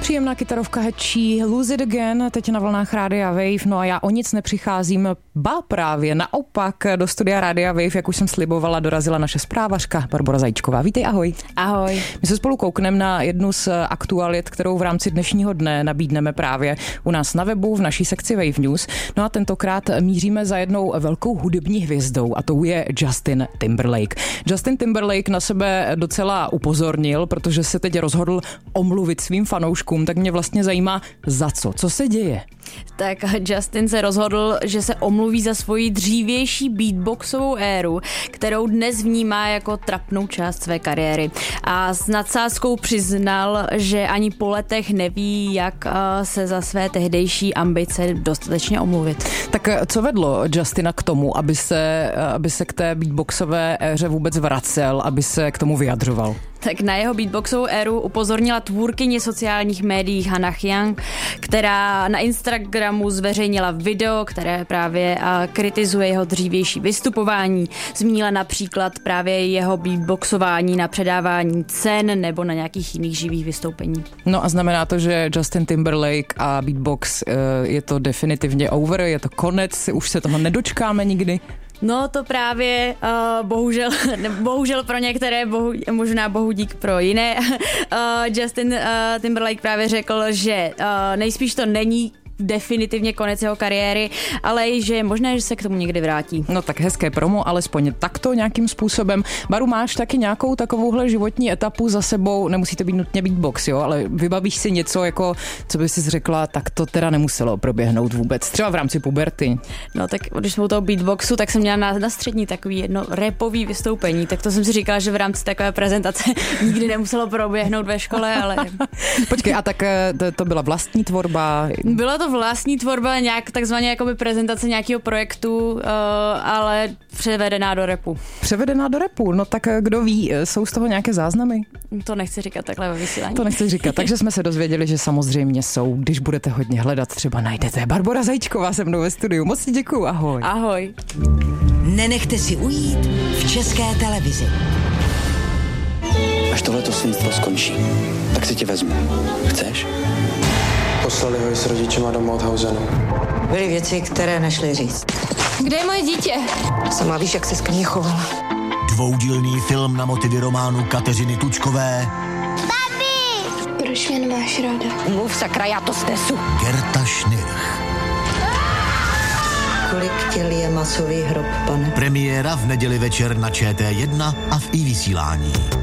Příjemná kytarovka hečí Lose It Again, teď na vlnách Rádia Wave. No a já o nic nepřicházím, ba právě naopak do studia Rádia Wave, jak už jsem slibovala, dorazila naše zprávařka Barbora Zajíčková. Vítej, ahoj. Ahoj. My se spolu koukneme na jednu z aktualit, kterou v rámci dnešního dne nabídneme právě u nás na webu v naší sekci Wave News. No a tentokrát míříme za jednou velkou hudební hvězdou a tou je Justin Timberlake. Justin Timberlake na sebe docela upozornil, protože se teď rozhodl omluvit svým fanouškům, tak mě vlastně zajímá za co se děje. Tak Justin se rozhodl, že se omluví za svoji dřívější beatboxovou éru, kterou dnes vnímá jako trapnou část své kariéry. A s nadsázkou přiznal, že ani po letech neví, jak se za své tehdejší ambice dostatečně omluvit. Tak co vedlo Justina k tomu, aby se k té beatboxové éře vůbec vracel, aby se k tomu vyjadřoval? Tak na jeho beatboxovou éru upozornila tvůrkyně sociálních médií Hannah Young, která na Instagramu zveřejnila video, které právě kritizuje jeho dřívější vystupování. Zmínila například právě jeho beatboxování na předávání cen nebo na nějakých jiných živých vystoupení. No a znamená to, že Justin Timberlake a beatbox je to definitivně over, je to konec, už se toho nedočkáme nikdy? No to právě bohužel pro některé, možná bohudík pro jiné. Justin Timberlake právě řekl, že nejspíš to není definitivně konec jeho kariéry, ale že je možné, že se k tomu někdy vrátí. No tak hezké promo, alespoň takto nějakým způsobem. Baru, máš taky nějakou takovouhle životní etapu za sebou, nemusí to být nutně beatbox, jo, ale vybavíš si něco, jako, co bys si řekla, tak to teda nemuselo proběhnout vůbec, třeba v rámci puberty. No tak když jsme u toho beatboxu, tak jsem měla na střední takový jedno rapový vystoupení, tak to jsem si říkala, že v rámci takové prezentace nikdy nemuselo proběhnout ve škole, ale... Počkej, a tak to byla vlastní tvorba? Bylo to vlastní tvorba, nějak takzvaně jakoby prezentace nějakého projektu, ale převedená do rapu. Převedená do rapu, no tak kdo ví, jsou z toho nějaké záznamy? To nechci říkat takhle ve vysílání. To nechci říkat, takže jsme se dozvěděli, že samozřejmě jsou. Když budete hodně hledat, třeba najdete. Barbora Zajíčková se mnou ve studiu. Moc ti děkuju, ahoj. Ahoj. Nenechte si ujít v České televizi. Až tohleto svinstvo skončí, tak si tě vezmu. Chceš? Poslali ho i s rodičema do Mauthausenu. Byly věci, které nešly říct. Kde je moje dítě? Sama víš, jak se ke mně chovala. Dvoudílný film na motivy románu Kateřiny Tučkové. Papi! Proč mě nemáš ráda? Mluv sakra, já to snesu. Gerta Schnirch. Kolik těl je masový hrob, pane? Premiéra v neděli večer na ČT1 a v iVysílání.